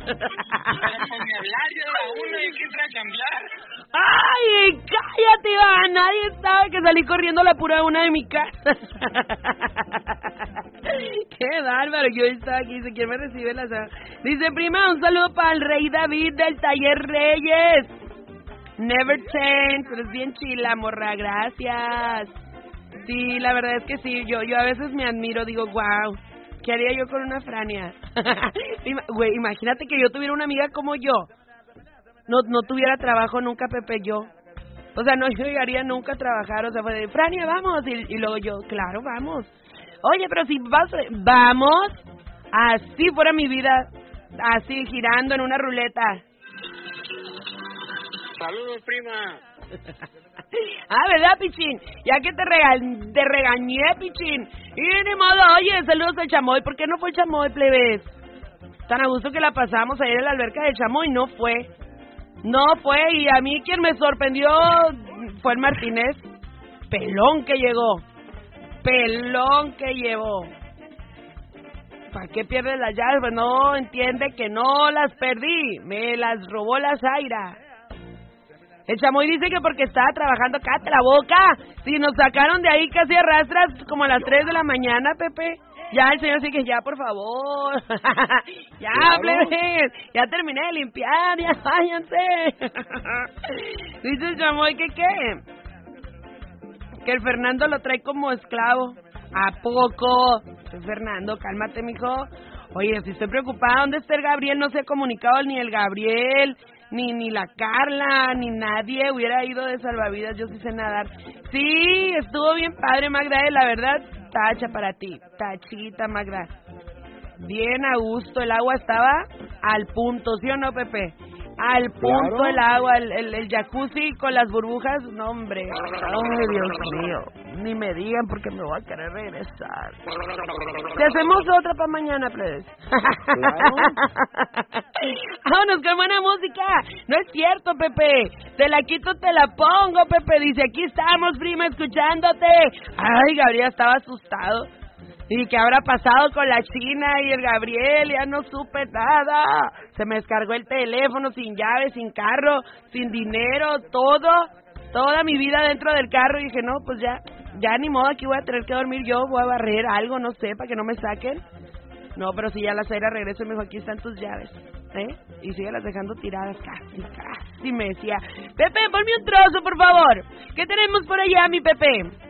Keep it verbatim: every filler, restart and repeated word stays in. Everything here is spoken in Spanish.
Pero con mi hablar yo de la una y que entra a cambiar. ¡Ay, cállate, Iván! Nadie sabe que salí corriendo a la pura una de mi casa. ¡Qué bárbaro! Yo estaba aquí, dice, ¿quién me recibe la sala? Dice, prima, un saludo para el Rey David del Taller Reyes. Never change, pero es bien chila, morra, gracias. Sí, la verdad es que sí, yo yo a veces me admiro, digo, wow, ¿qué haría yo con una Frania? Güey, imagínate que yo tuviera una amiga como yo. No no tuviera trabajo nunca, Pepe, yo. O sea, no llegaría nunca a trabajar, o sea, fue de, Frania, vamos, y, y luego yo, claro, vamos. Oye, pero si vas, vamos, así fuera mi vida, así girando en una ruleta. Saludos, prima. Ah, ¿verdad, Pichín? Ya que te, rega- te regañé, Pichín. Y ni modo, oye, saludos al Chamoy. ¿Por qué no fue el Chamoy, plebes? Tan a gusto que la pasamos ayer en la alberca del Chamoy, no fue. No fue, y a mí quien me sorprendió fue el Martínez. Pelón que llegó. Pelón que llevó. ¿Para qué pierdes las llaves? Pues no entiende que no las perdí. Me las robó la Zaira. El Chamoy dice que porque estaba trabajando, cállate la boca. Si nos sacaron de ahí casi arrastras como a las tres de la mañana, Pepe. Ya el señor dice que ya, por favor. Ya, Claro. plebes. Ya terminé de limpiar, ya váyanse. Dice el Chamoy que qué. Que el Fernando lo trae como esclavo. ¿A poco? Fernando, cálmate, mijo. Oye, si estoy preocupada, ¿dónde está el Gabriel? No se ha comunicado ni el Gabriel, ni ni la Carla, ni nadie hubiera ido de salvavidas. Yo sí sé nadar. Sí, estuvo bien padre, Magda, eh, la verdad, tacha para ti, tachita, Magda. Bien a gusto, el agua estaba al punto, ¿sí o no, Pepe? Al punto. Claro. El agua, el, el, el jacuzzi con las burbujas, no, hombre. Ay, Dios mío, ni me digan porque me voy a querer regresar. Te hacemos otra para mañana, plebes. Claro. Vámonos con buena música. No es cierto, Pepe. Te la quito, te la pongo, Pepe. Dice, aquí estamos, prima, escuchándote. Ay, Gabriel estaba asustado. ¿Y qué habrá pasado con la China y el Gabriel? Ya no supe nada. Se me descargó el teléfono sin llave, sin carro, sin dinero, todo. Toda mi vida dentro del carro. Y dije, no, pues ya, ya ni modo, aquí voy a tener que dormir yo. Voy a barrer algo, no sé, para que no me saquen. No, pero si ya la Zaira regreso y me dijo, aquí están tus llaves, ¿eh? Y sigue las dejando tiradas, casi, casi me decía, Pepe, ponme un trozo, por favor. ¿Qué tenemos por allá, mi Pepe?